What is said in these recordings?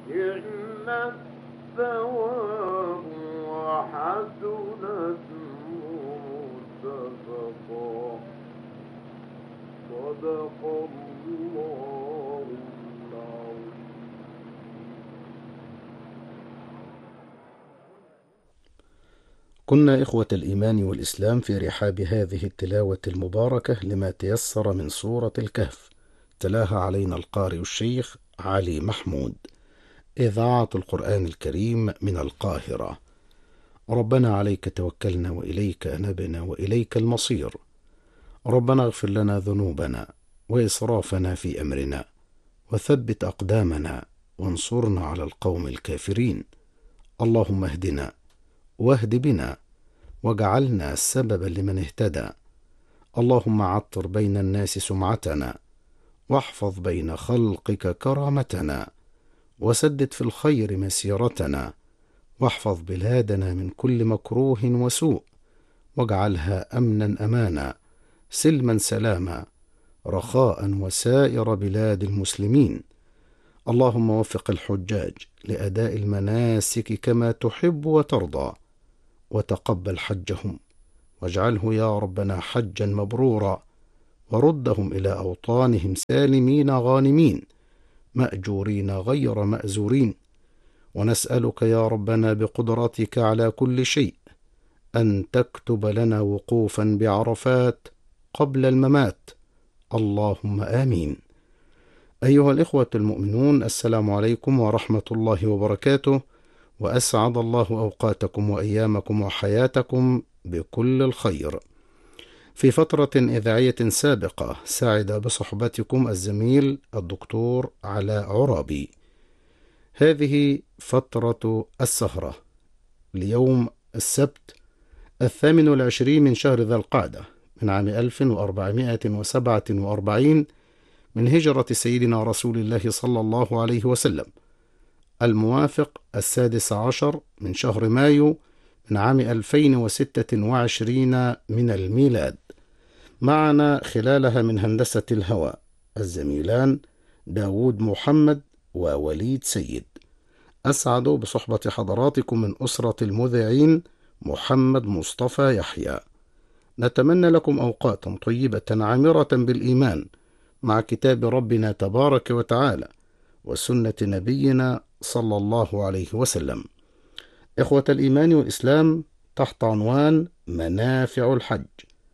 نعم الثواب وحسنت مرتفقا. صدق الله العظيم. كنا إخوة الإيمان والإسلام في رحاب هذه التلاوة المباركة لما تيسر من سورة الكهف، تلاها علينا القارئ الشيخ علي محمود، إذاعة القرآن الكريم من القاهرة. ربنا عليك توكلنا وإليك أنبنا وإليك المصير. ربنا اغفر لنا ذنوبنا وإسرافنا في أمرنا وثبت أقدامنا وانصرنا على القوم الكافرين. اللهم اهدنا واهد بنا واجعلنا سببا لمن اهتدى. اللهم عطر بين الناس سمعتنا واحفظ بين خلقك كرامتنا وسدد في الخير مسيرتنا واحفظ بلادنا من كل مكروه وسوء واجعلها أمنا أمانا سلما سلاما رخاء وسائر بلاد المسلمين. اللهم وفق الحجاج لأداء المناسك كما تحب وترضى وتقبل حجهم واجعله يا ربنا حجا مبرورا وردهم إلى أوطانهم سالمين غانمين مأجورين غير مأزورين. ونسألك يا ربنا بقدرتك على كل شيء أن تكتب لنا وقوفا بعرفات قبل الممات. اللهم آمين. أيها الإخوة المؤمنون، السلام عليكم ورحمة الله وبركاته، وأسعد الله أوقاتكم وأيامكم وحياتكم بكل الخير. في فترة إذاعية سابقة سعد بصحبتكم الزميل الدكتور علاء عرابي. هذه فترة السهرة ليوم السبت 28 من شهر ذي القعدة من عام 1447 من هجرة سيدنا رسول الله صلى الله عليه وسلم، الموافق 16 من شهر مايو من عام 2026 من الميلاد. معنا خلالها من هندسة الهواء الزميلان داود محمد ووليد سيد. أسعد بصحبة حضراتكم من أسرة المذيعين محمد مصطفى يحيى. نتمنى لكم أوقاتا طيبة عامرة بالإيمان مع كتاب ربنا تبارك وتعالى وسنة نبينا صلى الله عليه وسلم. إخوة الإيمان والإسلام، تحت عنوان منافع الحج،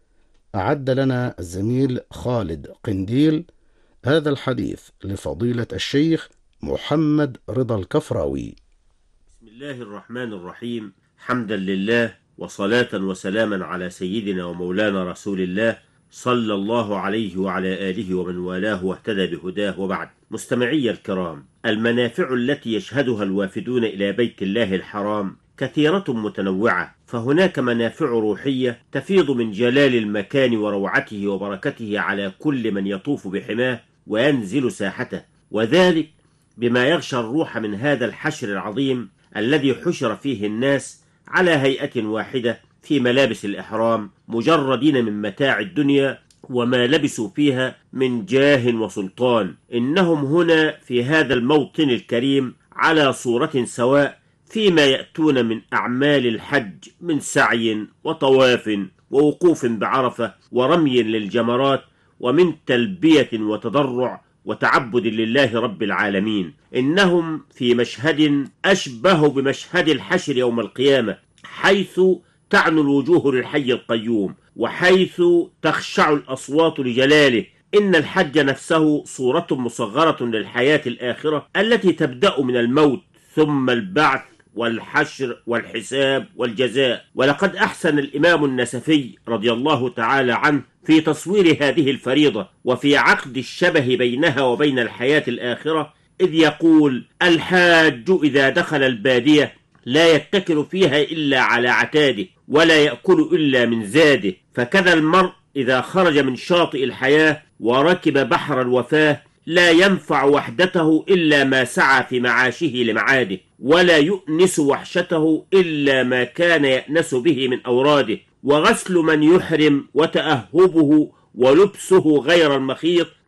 أعد لنا الزميل خالد قنديل هذا الحديث لفضيلة الشيخ محمد رضا الكفراوي. بسم الله الرحمن الرحيم. حمدا لله وصلاة وسلاما على سيدنا ومولانا رسول الله صلى الله عليه وعلى آله ومن والاه واهتدى بهداه، وبعد. مستمعي الكرام، المنافع التي يشهدها الوافدون إلى بيت الله الحرام كثيرة متنوعة، فهناك منافع روحية تفيض من جلال المكان وروعته وبركته على كل من يطوف بحماه وينزل ساحته، وذلك بما يغشى الروح من هذا الحشر العظيم الذي حشر فيه الناس على هيئة واحدة في ملابس الإحرام، مجردين من متاع الدنيا وما لبسوا فيها من جاه وسلطان. إنهم هنا في هذا الموطن الكريم على صورة سواء فيما يأتون من أعمال الحج من سعي وطواف ووقوف بعرفة ورمي للجمرات ومن تلبية وتضرع وتعبد لله رب العالمين. إنهم في مشهد أشبه بمشهد الحشر يوم القيامة، حيث تعنو الوجوه للحي القيوم وحيث تخشع الأصوات لجلاله. إن الحج نفسه صورة مصغرة للحياة الآخرة التي تبدأ من الموت ثم البعث والحشر والحساب والجزاء. ولقد أحسن الإمام النسفي رضي الله تعالى عنه في تصوير هذه الفريضة وفي عقد الشبه بينها وبين الحياة الآخرة، إذ يقول: الحاج إذا دخل البادية لا يتكل فيها إلا على عتاده ولا يأكل إلا من زاده، فكذا المرء إذا خرج من شاطئ الحياة وركب بحر الوفاة لا ينفع وحدته إلا ما سعى في معاشه لمعاده، ولا يؤنس وحشته إلا ما كان يأنس به من أوراده. وغسل من يحرم وتأهبه ولبسه غير المخيط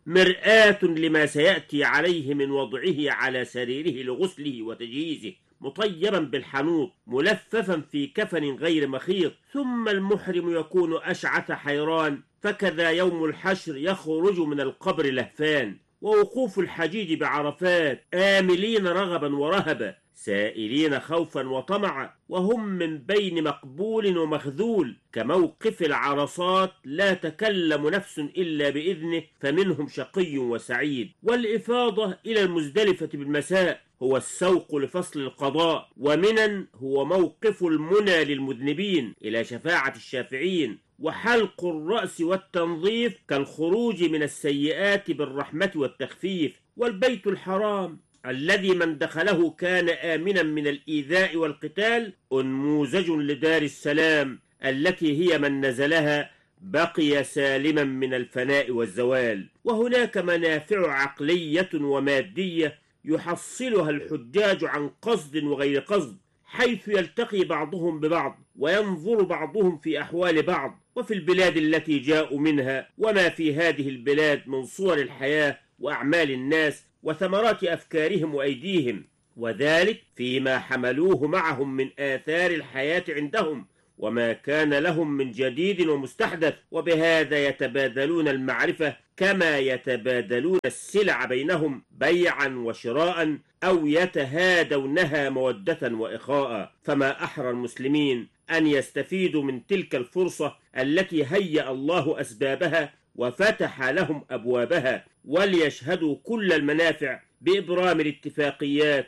مرآة لما سيأتي عليه من وضعه على سريره لغسله وتجهيزه، مطيبا بالحنوط ملففا في كفن غير مخيط. ثم المحرم يكون أشعث حيران، فكذا يوم الحشر يخرج من القبر لهفان. ووقوف الحجيج بعرفات آملين رغبا ورهبا، سائلين خوفا وطمعا، وهم من بين مقبول ومخذول، كموقف العرصات لا تكلم نفس إلا بإذنه، فمنهم شقي وسعيد. والإفاضة إلى المزدلفة بالمساء هو السوق لفصل القضاء، ومنن هو موقف المنى للمذنبين إلى شفاعة الشافعين. وحلق الرأس والتنظيف كالخروج من السيئات بالرحمة والتخفيف. والبيت الحرام الذي من دخله كان آمنا من الإيذاء والقتال أنموذج لدار السلام التي هي من نزلها بقي سالما من الفناء والزوال. وهناك منافع عقلية ومادية يحصلها الحجاج عن قصد وغير قصد، حيث يلتقي بعضهم ببعض وينظر بعضهم في أحوال بعض وفي البلاد التي جاءوا منها، وما في هذه البلاد من صور الحياة وأعمال الناس وثمرات أفكارهم وأيديهم، وذلك فيما حملوه معهم من آثار الحياة عندهم وما كان لهم من جديد ومستحدث. وبهذا يتبادلون المعرفة كما يتبادلون السلع بينهم بيعا وشراء، أو يتهادونها مودة وإخاء. فما أحرى المسلمين أن يستفيدوا من تلك الفرصة التي هيأ الله أسبابها وفتح لهم أبوابها، وليشهدوا كل المنافع بإبرام الاتفاقيات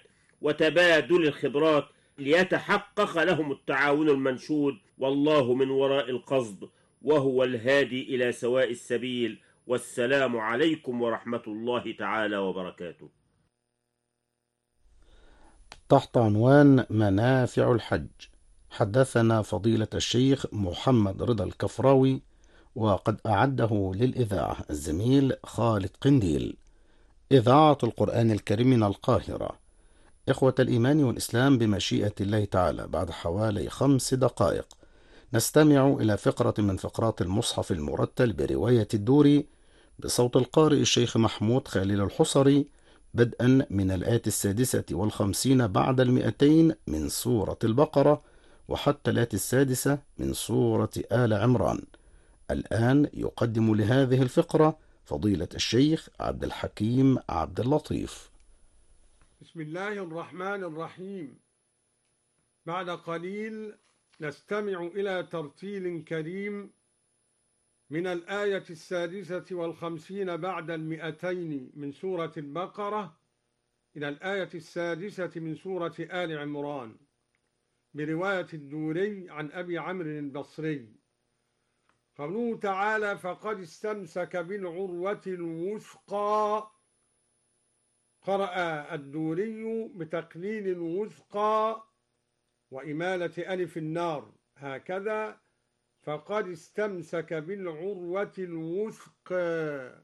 وتبادل الخبرات، ليتحقق لهم التعاون المنشود، والله من وراء القصد وهو الهادي إلى سواء السبيل. والسلام عليكم ورحمة الله تعالى وبركاته. تحت عنوان منافع الحج، حدثنا فضيلة الشيخ محمد رضا الكفراوي، وقد أعده للإذاعة الزميل خالد قنديل، إذاعة القرآن الكريم من القاهرة. إخوة الإيمان والإسلام، بمشيئة الله تعالى بعد حوالي 5 دقائق نستمع إلى فقرة من فقرات المصحف المرتل برواية الدوري بصوت القارئ الشيخ محمود خليل الحصري، بدءا من الآية 56 بعد 200 من سورة البقرة وحتى الآية 6 من سورة آل عمران. الآن يقدم لهذه الفقرة فضيلة الشيخ عبد الحكيم عبد اللطيف. بسم الله الرحمن الرحيم. بعد قليل نستمع إلى ترتيل كريم من الآية 56 بعد 200 من سورة البقرة إلى الآية 6 من سورة آل عمران، برواية الدوري عن أبي عمرو البصري. قوله تعالى: فقد استمسك بالعروة الوثقى. قرأ الدوري بتقليل الوثقى وإمالة ألف النار، هكذا: فقد استمسك بالعروة الوثقى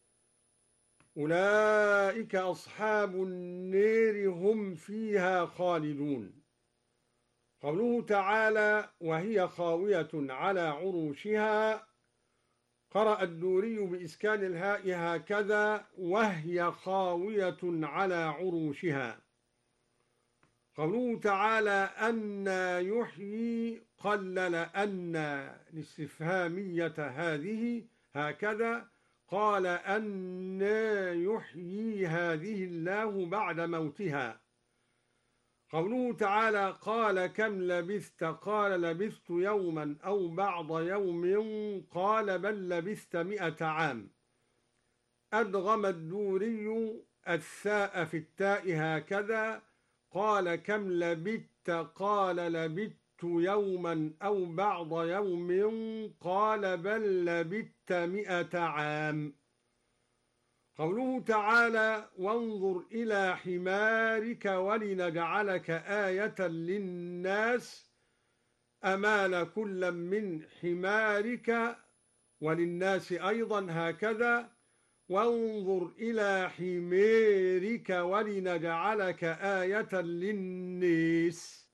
أولئك أصحاب النار هم فيها خالدون. قوله تعالى: وهي خاوية على عروشها. قرأ الدوري بإسكان الهاء، هكذا: وهي خاوية على عروشها. قوله تعالى: أن يحيي، قلل أن الاستفهامية هذه، هكذا: قال أن يحيي هذه الله بعد موتها. قوله تعالى: قال كم لبثت؟ قال لبثت يوما أو بعض يوم. قال بل لبثت 100 عام. أدغم الدوري الثاء في التاء، هكذا: قال كم لبثت؟ قال لبثت يوما أو بعض يوم. قال بل لبثت 100 عام. قوله تعالى: وانظر إلى حمارك ولنجعلك آية للناس. أمال كل من حمارك وللناس أيضا، هكذا: وانظر إلى حميرك ولنجعلك آية للناس.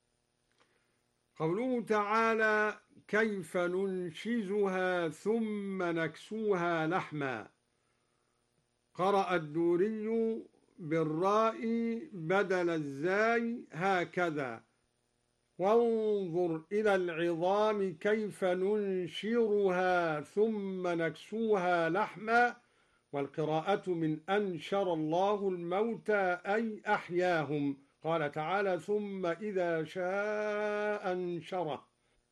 قوله تعالى: كيف ننشزها ثم نكسوها لحما. قرأ الدوري بالراء بدل الزاي هكذا: وانظر إلى العظام كيف ننشرها ثم نكسوها لحما. والقراءة من أنشر الله الموتى أي أحياهم. قال تعالى: ثم إذا شاء أنشره.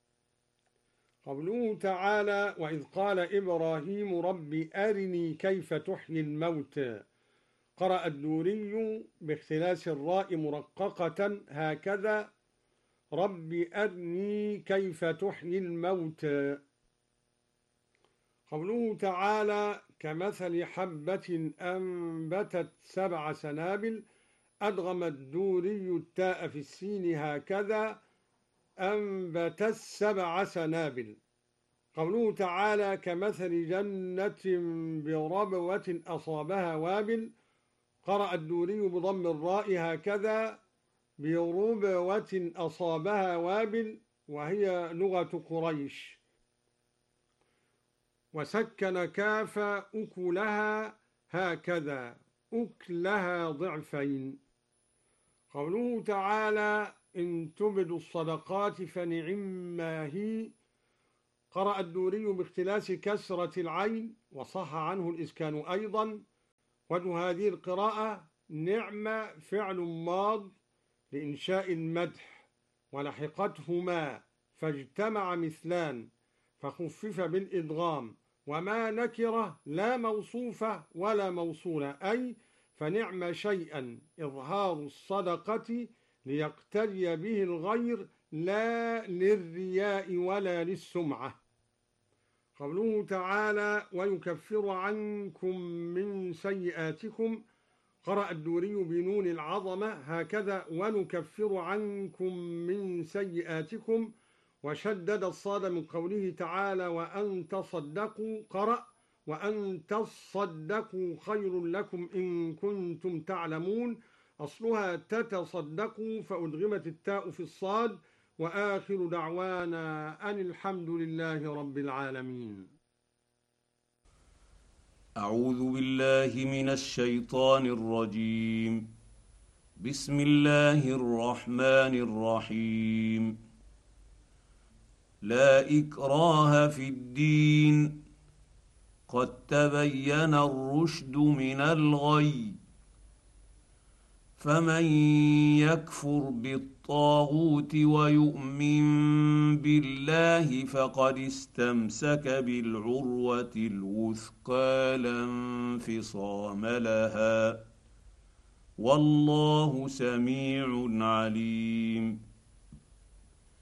قوله تعالى: وإذ قال إبراهيم رب أرني كيف تحيي الموتى. قرأ الدوري باختلاس الراء مرققة هكذا: رب أرني كيف تحيي الموتى. قوله تعالى: كمثل حبة أنبتت 7 سنابل. أدغم الدوري التاء في السين هكذا: أنبتت 7 سنابل. قوله تعالى: كمثل جنة بربوة أصابها وابل. قرأ الدوري بضم الراء هكذا: بربوة أصابها وابل، وهي لغة قريش. وسكن كاف أكلها هكذا: أكلها ضعفين. قوله تعالى: إن تبدوا الصدقات فنعما هي. قرأ الدوري باختلاس كسرة العين، وصح عنه الإسكان أيضا. وجه هذه القراءة: نعم فعل ماض لإنشاء المدح، ولحقتهما فاجتمع مثلان فخفف بالإدغام. وما نكرة لا موصوفة ولا موصولة، أي فنعم شيئا إظهار الصدقة ليقتدي به الغير، لا للرياء ولا للسمعة. قوله تعالى: ويكفر عنكم من سيئاتكم. قرأ الدوري بنون العظمة هكذا: ونكفر عنكم من سيئاتكم، وشدد الصاد من قوله تعالى: وأن تصدقوا. قرأ: وأن تصدقوا خير لكم إن كنتم تعلمون. أصلها تتصدقوا، فأدغمت التاء في الصاد. وآخر دعوانا أن الحمد لله رب العالمين. أعوذ بالله من الشيطان الرجيم. بسم الله الرحمن الرحيم. لا إكراه في الدين، قد تبين الرشد من الغي، فمن يكفر بالطاغوت ويؤمن بالله فقد استمسك بالعروة الوثقى لا انفصام لها، والله سميع عليم.